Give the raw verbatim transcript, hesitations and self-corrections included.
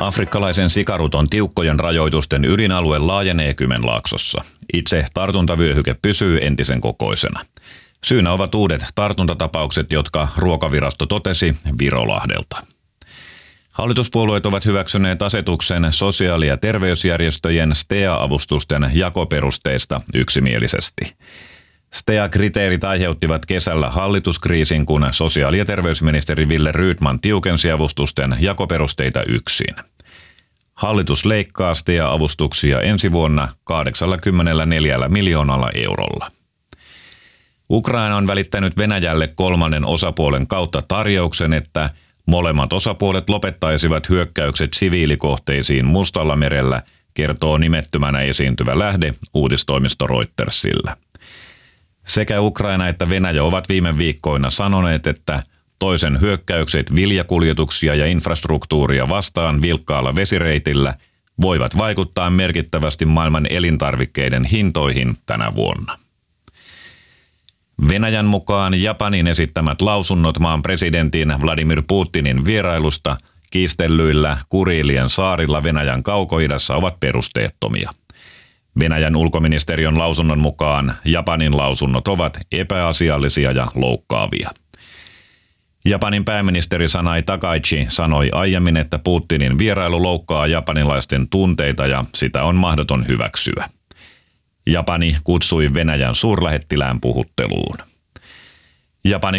Afrikkalaisen sikaruton tiukkojen rajoitusten ydinalue laajenee Kymenlaaksossa. Itse tartuntavyöhyke pysyy entisen kokoisena. Syynä ovat uudet tartuntatapaukset, jotka Ruokavirasto totesi Virolahdelta. Hallituspuolueet ovat hyväksyneet asetuksen sosiaali- ja terveysjärjestöjen S T E A-avustusten jakoperusteista yksimielisesti. S T E A-kriteerit aiheuttivat kesällä hallituskriisin, kun sosiaali- ja terveysministeri Wille Rydman tiukensi avustusten jakoperusteita yksin. Hallitus leikkaa S T E A-avustuksia ensi vuonna kahdeksankymmentäneljä miljoonalla eurolla. Ukraina on välittänyt Venäjälle kolmannen osapuolen kautta tarjouksen, että molemmat osapuolet lopettaisivat hyökkäykset siviilikohteisiin Mustallamerellä, kertoo nimettömänä esiintyvä lähde uutistoimisto Reutersillä. Sekä Ukraina että Venäjä ovat viime viikkoina sanoneet, että toisen hyökkäykset viljakuljetuksia ja infrastruktuuria vastaan vilkkaalla vesireitillä voivat vaikuttaa merkittävästi maailman elintarvikkeiden hintoihin tänä vuonna. Venäjän mukaan Japanin esittämät lausunnot maan presidentin Vladimir Putinin vierailusta kiistellyillä Kuriilien saarilla Venäjän kaukoidässä ovat perusteettomia. Venäjän ulkoministeriön lausunnon mukaan Japanin lausunnot ovat epäasiallisia ja loukkaavia. Japanin pääministeri Sanai Takaichi sanoi aiemmin, että Putinin vierailu loukkaa japanilaisten tunteita ja sitä on mahdoton hyväksyä. Japani kutsui Venäjän suurlähettilään puhutteluun. Japani